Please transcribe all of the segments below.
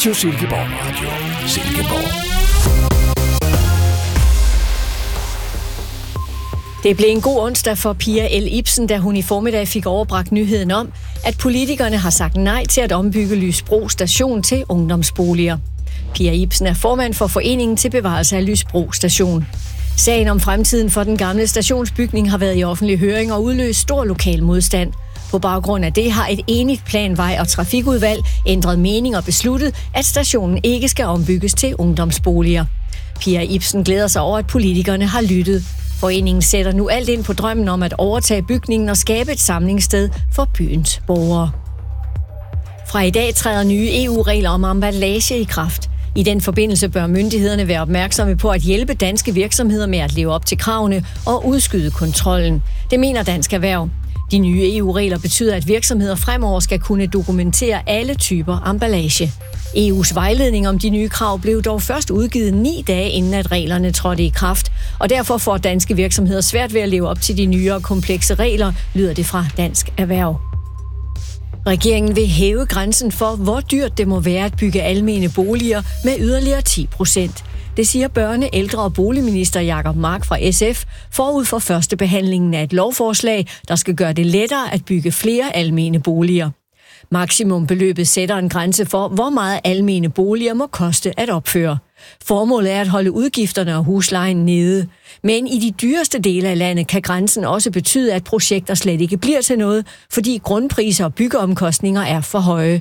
Radio Silkeborg Radio. Silkeborg. Det blev en god onsdag for Pia L. Ibsen, da hun i formiddag fik overbragt nyheden om, at politikerne har sagt nej til at ombygge Lysbro Station til ungdomsboliger. Pia Ibsen er formand for Foreningen til Bevarelse af Lysbro Station. Sagen om fremtiden for den gamle stationsbygning har været i offentlig høring og udløst stor lokal modstand. På baggrund af det har et enigt planvej- og trafikudvalg ændret mening og besluttet, at stationen ikke skal ombygges til ungdomsboliger. Pia Ibsen glæder sig over, at politikerne har lyttet. Foreningen sætter nu alt ind på drømmen om at overtage bygningen og skabe et samlingssted for byens borgere. Fra i dag træder nye EU-regler om emballage i kraft. I den forbindelse bør myndighederne være opmærksomme på at hjælpe danske virksomheder med at leve op til kravene og udskyde kontrollen. Det mener Dansk Erhverv. De nye EU-regler betyder, at virksomheder fremover skal kunne dokumentere alle typer emballage. EU's vejledning om de nye krav blev dog først udgivet 9 dage inden at reglerne trådte i kraft, og derfor får danske virksomheder svært ved at leve op til de nye og komplekse regler, lyder det fra Dansk Erhverv. Regeringen vil hæve grænsen for, hvor dyrt det må være at bygge almene boliger med yderligere 10%. Det siger børne-, ældre- og boligminister Jacob Mark fra SF forud for første behandlingen af et lovforslag, der skal gøre det lettere at bygge flere almene boliger. Maksimumbeløbet sætter en grænse for, hvor meget almene boliger må koste at opføre. Formålet er at holde udgifterne og huslejen nede. Men i de dyreste dele af landet kan grænsen også betyde, at projekter slet ikke bliver til noget, fordi grundpriser og byggeomkostninger er for høje.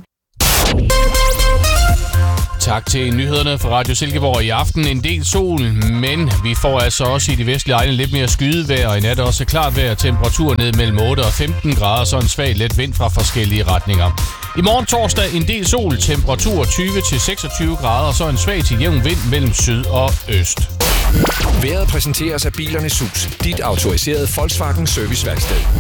Tak til nyhederne fra Radio Silkeborg. I aften en del sol, men vi får altså også i de vestlige egne lidt mere skydevejr, og i nat også klart vejr, temperatur ned mellem 8 og 15 grader, så en svag let vind fra forskellige retninger. I morgen torsdag en del sol, temperatur 20 til 26 grader, og så en svag til jævn vind mellem syd og øst. Vejret præsenteres af Bilernes Hus, dit autoriserede Volkswagen serviceværksted.